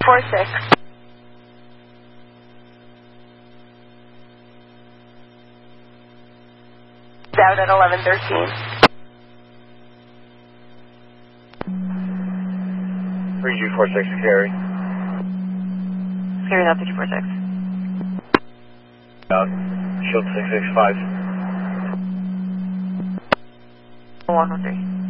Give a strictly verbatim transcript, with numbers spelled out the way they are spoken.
four six. Out at eleven thirteen. three G four six, carry. Carry out three four six. Out. Shield six six five. one one three.